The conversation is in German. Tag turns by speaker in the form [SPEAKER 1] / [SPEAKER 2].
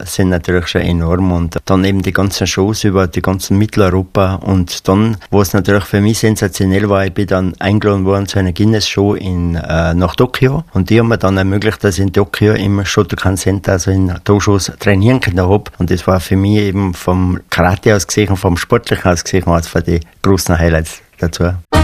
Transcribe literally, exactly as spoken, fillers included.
[SPEAKER 1] sind natürlich schon enorm. Und dann eben die ganzen Shows über die ganzen Mitteleuropa. Und dann, was natürlich für mich sensationell war, ich bin dann eingeladen worden zu einer Guinness-Show in, äh, nach Tokio. Und die haben mir dann ermöglicht, dass ich in Tokio im Shotokan Center, also in Dojos, trainieren können habe. Und das war für mich eben vom Karate aus gesehen, vom Sportlichen aus gesehen, als für die großen Highlights dazu.